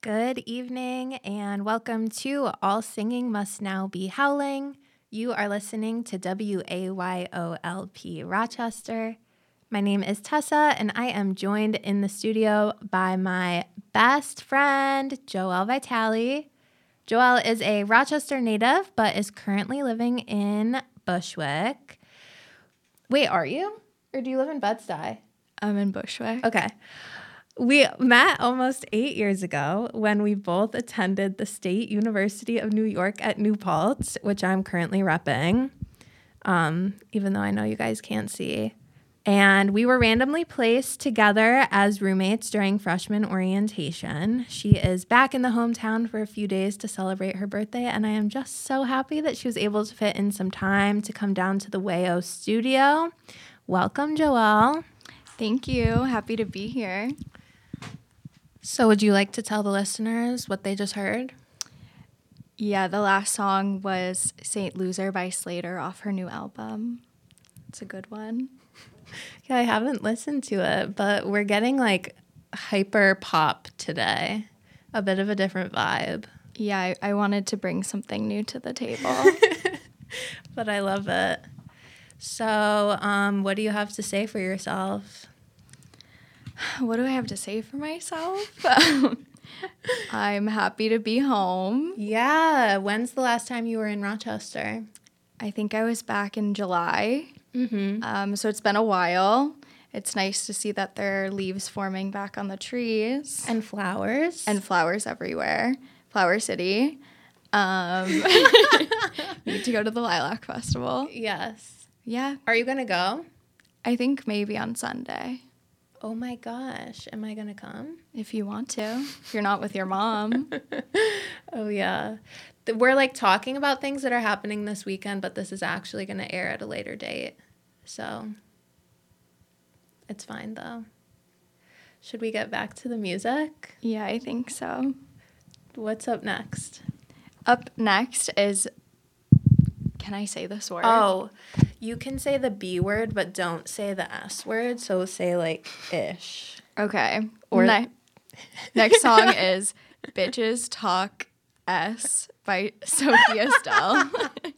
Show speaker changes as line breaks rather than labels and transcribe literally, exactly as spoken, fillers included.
Good evening and welcome to All Singing Must Now Be Howling. You are listening to W A Y O L P Rochester. My name is Tessa and I am joined in the studio by my best friend, Joelle Vitale. Joelle is a Rochester native but is currently living in Bushwick. Wait, are you? Or do you live in Bed-Stuy?
I'm in Bushwick.
Okay. We met almost eight years ago when we both attended the State University of New York at New Paltz, which I'm currently repping, um, even though I know you guys can't see. And we were randomly placed together as roommates during freshman orientation. She is back in the hometown for a few days to celebrate her birthday, and I am just so happy that she was able to fit in some time to come down to the Wayo studio. Welcome, Joelle.
Thank you. Happy to be here.
So would you like to tell the listeners what they just heard?
Yeah, the last song was Saint Loser by Slater off her new album. It's a good one.
Yeah, I haven't listened to it, but we're getting like hyper pop today. A bit of a different vibe.
Yeah, I, I wanted to bring something new to the table.
But I love it. So um, what do you have to say for yourself?
What do I have to say for myself? I'm happy to be home.
Yeah. When's the last time you were in Rochester?
I think I was back in July.
Mm-hmm.
Um, so it's been a while. It's nice to see that there are leaves forming back on the trees.
And flowers.
And flowers everywhere. Flower City. Um, need to go to the Lilac Festival.
Yes.
Yeah.
Are you going to go?
I think maybe on Sunday.
Oh my gosh. Am I going to come?
If you want to. If you're not with your mom.
Oh, yeah. We're like talking about things that are happening this weekend, but this is actually going to air at a later date. So it's fine, though. Should we get back to the music?
Yeah, I think so.
What's up next?
Up next is, can I say this word?
Oh, you can say the B word, but don't say the S word. So say like ish.
Okay.
Or
ne- next song is Bitches Talk S by Sophia Stell.